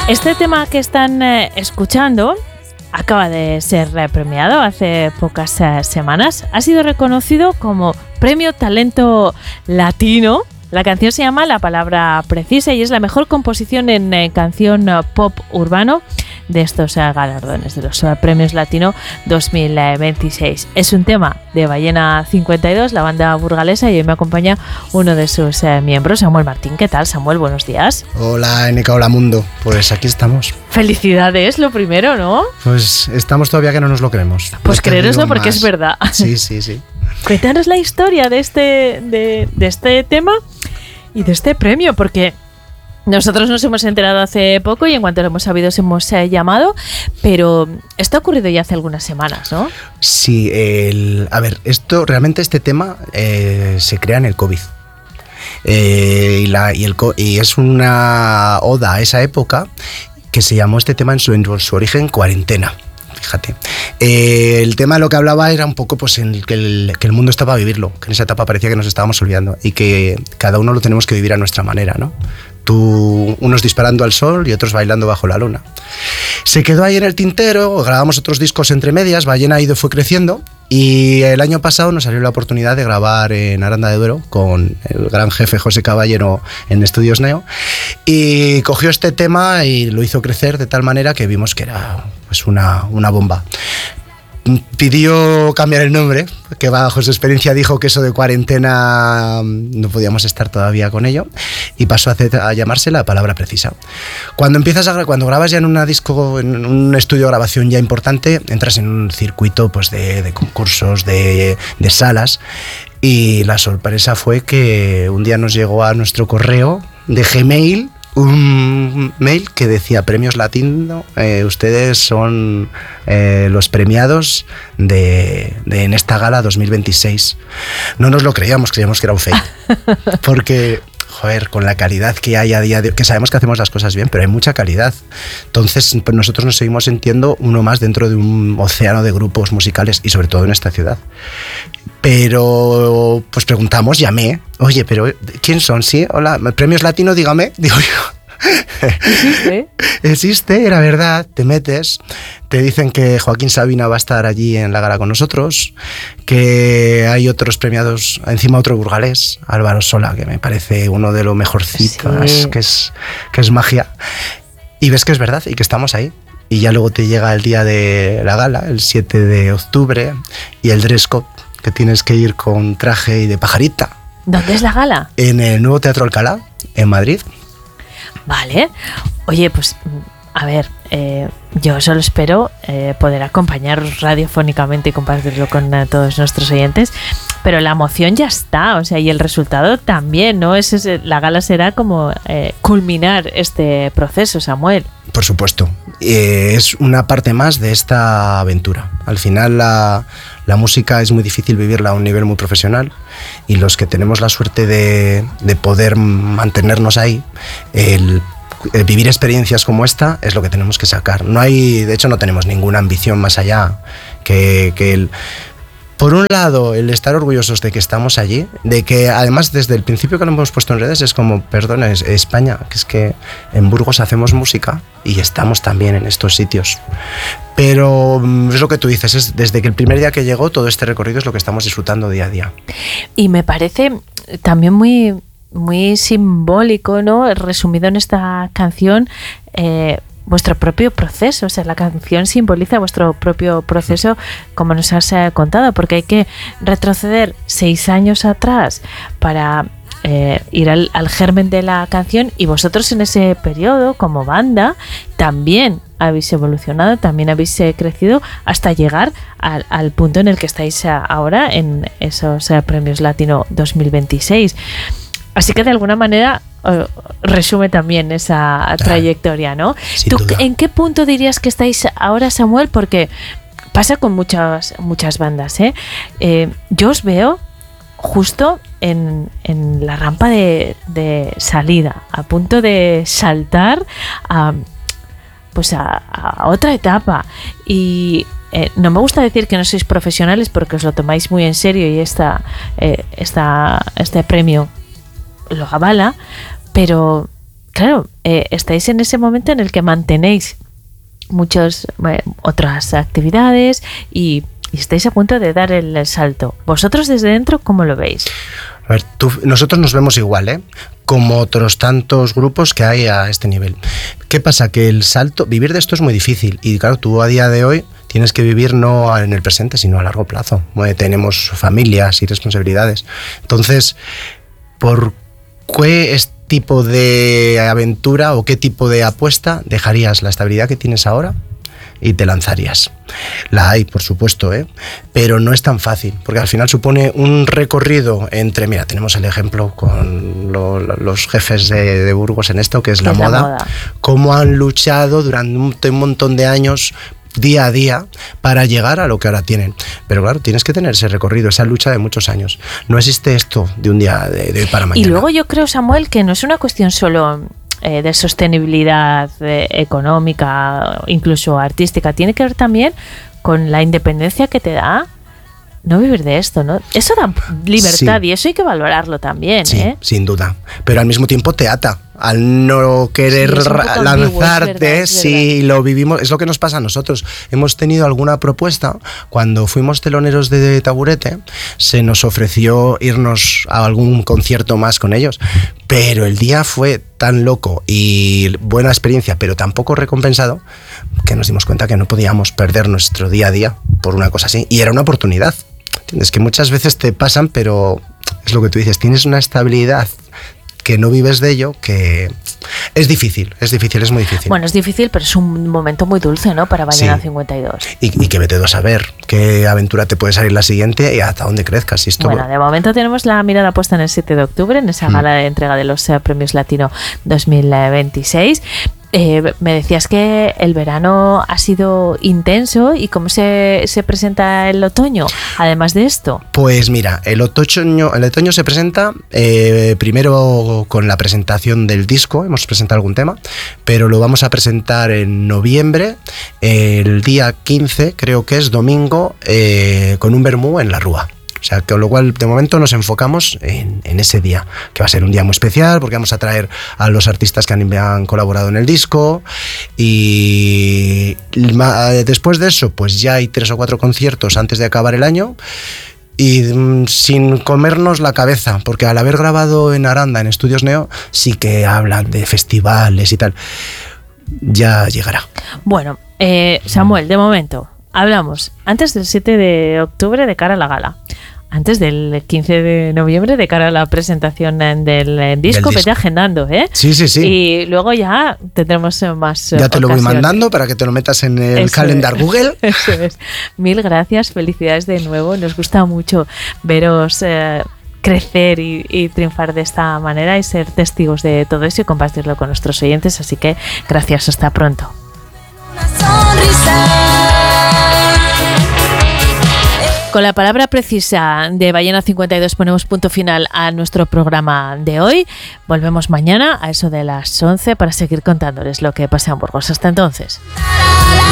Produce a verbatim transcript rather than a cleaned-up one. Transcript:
Este tema que están eh, escuchando acaba de ser eh, premiado hace pocas eh, semanas. Ha sido reconocido como Premio Talento Latino. La canción se llama La Palabra Precisa y es la mejor composición en eh, canción eh, pop urbano de estos eh, galardones, de los eh, Premios Latino dos mil veintiséis. Es un tema de Ballena cincuenta y dos, la banda burgalesa, y hoy me acompaña uno de sus eh, miembros, Samuel Martín. ¿Qué tal, Samuel? Buenos días. Hola, Eneca, hola mundo. Pues aquí estamos. Felicidades, lo primero, ¿no? Pues estamos todavía que no nos lo creemos. Pues creéroslo porque es verdad. Sí, sí, sí. Cuéntanos la historia de este, de, de este tema y de este premio, porque nosotros nos hemos enterado hace poco y en cuanto lo hemos sabido os hemos eh, llamado, pero esto ha ocurrido ya hace algunas semanas, ¿no? Sí, el, a ver, esto realmente este tema eh, se crea en el COVID. Eh, y, la, y, el, y es una oda a esa época que se llamó este tema en su, en su origen Cuarentena. Fíjate, eh, el tema de lo que hablaba era un poco pues en el que, el que el mundo estaba a vivirlo, que en esa etapa parecía que nos estábamos olvidando y que cada uno lo tenemos que vivir a nuestra manera, ¿no? Tú, unos disparando al sol y otros bailando bajo la luna. Se quedó ahí en el tintero, grabamos otros discos entre medias, Ballena ha ido, fue creciendo, y el año pasado nos salió la oportunidad de grabar en Aranda de Duero con el gran jefe José Caballero en Estudios Neo, y cogió este tema y lo hizo crecer de tal manera que vimos que era pues una, una bomba. Pidió cambiar el nombre, que bajo su experiencia dijo que eso de cuarentena no podíamos estar todavía con ello, y pasó a, hacer, a llamarse La Palabra Precisa. Cuando empiezas a, cuando grabas ya en una disco, en un estudio de grabación ya importante, entras en un circuito pues de, de concursos, de, de salas, y la sorpresa fue que un día nos llegó a nuestro correo de Gmail un mail que decía: Premios Latino, eh, ustedes son eh, los premiados de, de en esta gala dos mil veintiséis. No nos lo creíamos, creíamos que era un fake, porque joder, con la calidad que hay a día de hoy, que sabemos que hacemos las cosas bien, pero hay mucha calidad. Entonces pues nosotros nos seguimos sintiendo uno más dentro de un océano de grupos musicales, y sobre todo en esta ciudad. Pero pues preguntamos, llamé, oye, pero ¿quién son? Sí, hola, Premios Latino, dígame. Digo yo, ¿existe? Existe, era verdad. Te metes, te dicen que Joaquín Sabina va a estar allí en la gala con nosotros, que hay otros premiados, encima otro burgalés, Álvaro Sola, que me parece uno de los mejorcitos, sí. que, es, que es magia. Y ves que es verdad y que estamos ahí. Y ya luego te llega el día de la gala, el siete de octubre, y el dress code, que tienes que ir con traje y de pajarita. ¿Dónde es la gala? En el nuevo Teatro Alcalá, en Madrid. Vale. Oye, pues a ver, eh, yo solo espero eh, poder acompañaros radiofónicamente y compartirlo con eh, todos nuestros oyentes, pero la emoción ya está, o sea, y el resultado también, ¿no? Es, es, la gala será como eh, culminar este proceso, Samuel. Por supuesto, eh, es una parte más de esta aventura. Al final la, la música es muy difícil vivirla a un nivel muy profesional, y los que tenemos la suerte de, de poder mantenernos ahí, el, el vivir experiencias como esta es lo que tenemos que sacar. No hay, de hecho no tenemos ninguna ambición más allá que, que el... Por un lado, el estar orgullosos de que estamos allí, de que además desde el principio que lo hemos puesto en redes es como, perdona, es España, que es que en Burgos hacemos música y estamos también en estos sitios. Pero es lo que tú dices, es desde que el primer día que llegó, todo este recorrido es lo que estamos disfrutando día a día. Y me parece también muy, muy simbólico, ¿no? Resumido en esta canción, eh, vuestro propio proceso, o sea, la canción simboliza vuestro propio proceso, como nos has eh, contado, porque hay que retroceder seis años atrás para eh, ir al, al germen de la canción, y vosotros en ese periodo, como banda, también habéis evolucionado, también habéis eh, crecido hasta llegar al, al punto en el que estáis eh, ahora en esos eh, Premios Latino dos mil veintiséis. Así que de alguna manera uh, resume también esa claro. trayectoria, ¿no? Sin ¿Tú duda. En qué punto dirías que estáis ahora, Samuel? Porque pasa con muchas, muchas bandas, ¿eh? Eh, yo os veo justo en, en la rampa de, de salida, a punto de saltar a, pues a, a otra etapa. Y eh, no me gusta decir que no sois profesionales porque os lo tomáis muy en serio, y esta, eh, esta, este premio lo avala, pero claro, eh, estáis en ese momento en el que mantenéis muchas eh, otras actividades y, y estáis a punto de dar el, el salto. ¿Vosotros desde dentro cómo lo veis? A ver, tú, nosotros nos vemos igual, ¿eh? Como otros tantos grupos que hay a este nivel. ¿Qué pasa? Que el salto, vivir de esto es muy difícil y claro, tú a día de hoy tienes que vivir no en el presente, sino a largo plazo. Bueno, tenemos familias y responsabilidades. Entonces, ¿por qué este tipo de aventura o qué tipo de apuesta dejarías la estabilidad que tienes ahora y te lanzarías? La hay, por supuesto, ¿eh? Pero no es tan fácil, porque al final supone un recorrido entre, mira, tenemos el ejemplo con lo, los jefes de, de Burgos en esto, que es la, es la moda, moda, cómo han luchado durante un, un montón de años día a día para llegar a lo que ahora tienen. Pero claro, tienes que tener ese recorrido, esa lucha de muchos años. No existe esto de un día de, de hoy para mañana. Y luego yo creo, Samuel, que no es una cuestión solo eh, de sostenibilidad eh, económica, incluso artística, tiene que ver también con la independencia que te da no vivir de esto, ¿no? Eso da libertad, sí. Y eso hay que valorarlo también, sí, ¿eh? Sin duda. Pero al mismo tiempo te ata. Al no querer sí, lanzarte, si lo vivimos, es lo que nos pasa a nosotros. Hemos tenido alguna propuesta, cuando fuimos teloneros de Taburete, se nos ofreció irnos a algún concierto más con ellos, pero el día fue tan loco y buena experiencia, pero tan poco recompensado, que nos dimos cuenta que no podíamos perder nuestro día a día por una cosa así, y era una oportunidad. ¿Entiendes? Que muchas veces te pasan, pero es lo que tú dices, tienes una estabilidad que no vives de ello, que es difícil, es difícil, es muy difícil. Bueno, es difícil, pero es un momento muy dulce, ¿no? Para Ballena sí. cincuenta y dos. Y, y que vete a saber qué aventura te puede salir la siguiente y hasta dónde crezcas. Esto... Bueno, de momento tenemos la mirada puesta en el siete de octubre, en esa gala mm. de entrega de los uh, Premios Latino dos mil veintiséis. Eh, me decías que el verano ha sido intenso, y ¿cómo se, se presenta el otoño, además de esto? Pues mira, el otoño, el otoño se presenta eh, primero con la presentación del disco, hemos presentado algún tema, pero lo vamos a presentar en noviembre, el día quince, creo que es domingo, eh, con un vermú en la Rúa. O sea, con lo cual de momento nos enfocamos en, en ese día, que va a ser un día muy especial porque vamos a traer a los artistas que han, han colaborado en el disco, y después de eso pues ya hay tres o cuatro conciertos antes de acabar el año, y mm, sin comernos la cabeza, porque al haber grabado en Aranda, en Estudios Neo, sí que hablan de festivales y tal. Ya llegará. Bueno, eh, Samuel, de momento hablamos antes del siete de octubre de cara a la gala, antes del quince de noviembre de cara a la presentación del, del disco, vete agendando, ¿eh? Sí, sí, sí. Y luego ya tendremos más Ya te ocasiones. Lo voy mandando para que te lo metas en el Eso calendar es. Google. Eso es. Mil gracias, felicidades de nuevo. Nos gusta mucho veros eh, crecer y, y triunfar de esta manera y ser testigos de todo eso y compartirlo con nuestros oyentes. Así que gracias, hasta pronto. Una sonrisa. Con la palabra precisa de Ballena cincuenta y dos ponemos punto final a nuestro programa de hoy. Volvemos mañana a eso de las once para seguir contándoles lo que pasa en Burgos. Hasta entonces.